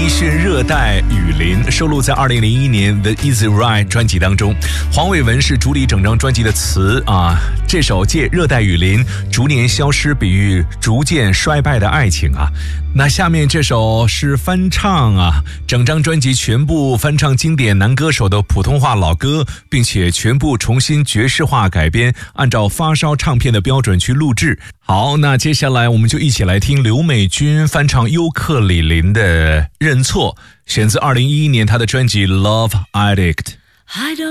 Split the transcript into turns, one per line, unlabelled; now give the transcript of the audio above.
奕迅《热带雨林》收录在2001年 The Easy Ride 专辑当中，黄伟文是主理整张专辑的词啊。这首借热带雨林逐年消失，比喻逐渐衰败的爱情啊。那下面这首是翻唱啊，整张专辑全部翻唱经典男歌手的普通话老歌，并且全部重新爵士化改编，按照发烧唱片的标准去录制。好，那接下来我们就一起来听刘美君翻唱尤克里林的《认错》，选自2011年她的专辑《Love Addict》。